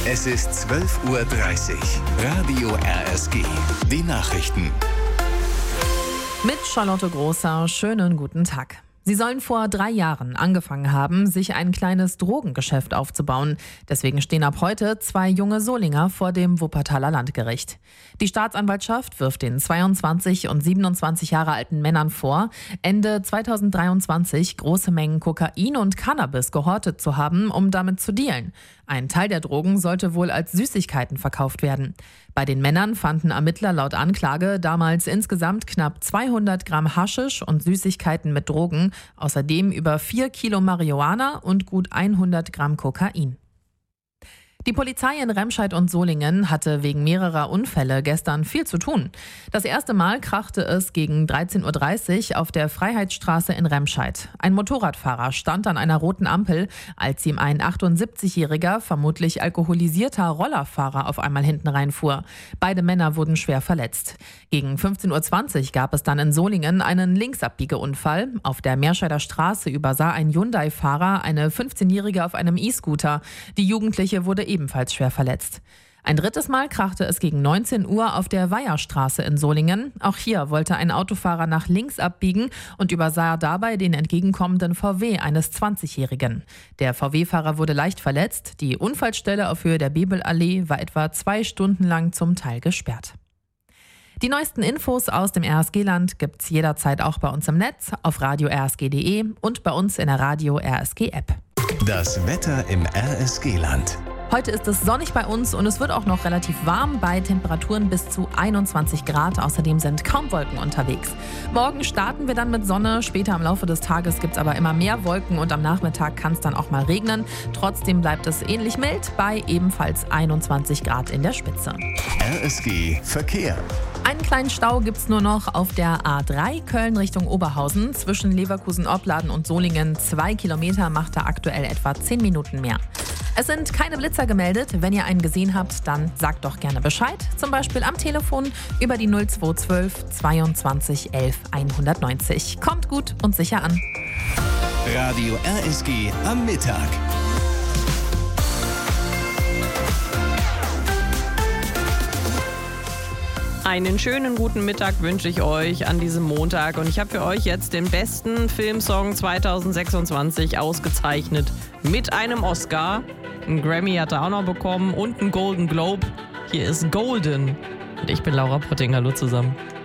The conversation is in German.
Es ist 12:30 Uhr. Radio RSG. Die Nachrichten. Mit Charlotte Großer, schönen guten Tag. Sie sollen vor 3 Jahren angefangen haben, sich ein kleines Drogengeschäft aufzubauen. Deswegen stehen ab heute 2 junge Solinger vor dem Wuppertaler Landgericht. Die Staatsanwaltschaft wirft den 22 und 27 Jahre alten Männern vor, Ende 2023 große Mengen Kokain und Cannabis gehortet zu haben, um damit zu dealen. Ein Teil der Drogen sollte wohl als Süßigkeiten verkauft werden. Bei den Männern fanden Ermittler laut Anklage damals insgesamt knapp 200 Gramm Haschisch und Süßigkeiten mit Drogen, außerdem über 4 Kilo Marihuana und gut 100 Gramm Kokain. Die Polizei in Remscheid und Solingen hatte wegen mehrerer Unfälle gestern viel zu tun. Das erste Mal krachte es gegen 13:30 Uhr auf der Freiheitsstraße in Remscheid. Ein Motorradfahrer stand an einer roten Ampel, als ihm ein 78-jähriger, vermutlich alkoholisierter Rollerfahrer auf einmal hinten reinfuhr. Beide Männer wurden schwer verletzt. Gegen 15:20 Uhr gab es dann in Solingen einen Linksabbiegeunfall. Auf der Meerscheider Straße übersah ein Hyundai-Fahrer eine 15-Jährige auf einem E-Scooter. Die Jugendliche wurde ebenfalls schwer verletzt. Ein drittes Mal krachte es gegen 19 Uhr auf der Weiherstraße in Solingen. Auch hier wollte ein Autofahrer nach links abbiegen und übersah dabei den entgegenkommenden VW eines 20-Jährigen. Der VW-Fahrer wurde leicht verletzt. Die Unfallstelle auf Höhe der Bebelallee war etwa 2 Stunden lang zum Teil gesperrt. Die neuesten Infos aus dem RSG-Land gibt's jederzeit auch bei uns im Netz, auf radio-rsg.de und bei uns in der Radio RSG-App. Das Wetter im RSG-Land. Heute ist es sonnig bei uns und es wird auch noch relativ warm bei Temperaturen bis zu 21 Grad. Außerdem sind kaum Wolken unterwegs. Morgen starten wir dann mit Sonne. Später im Laufe des Tages gibt es aber immer mehr Wolken und am Nachmittag kann es dann auch mal regnen. Trotzdem bleibt es ähnlich mild bei ebenfalls 21 Grad in der Spitze. RSG Verkehr. Einen kleinen Stau gibt es nur noch auf der A3 Köln Richtung Oberhausen. Zwischen Leverkusen-Opladen und Solingen 2 Kilometer macht da aktuell etwa 10 Minuten mehr. Es sind keine Blitzer gemeldet. Wenn ihr einen gesehen habt, dann sagt doch gerne Bescheid. Zum Beispiel am Telefon über die 0212 22 11 190. Kommt gut und sicher an. Radio RSG am Mittag. Einen schönen guten Mittag wünsche ich euch an diesem Montag und ich habe für euch jetzt den besten Filmsong 2026 ausgezeichnet mit einem Oscar. Einen Grammy hat er auch noch bekommen und einen Golden Globe. Hier ist Golden und ich bin Laura Potting. Hallo zusammen.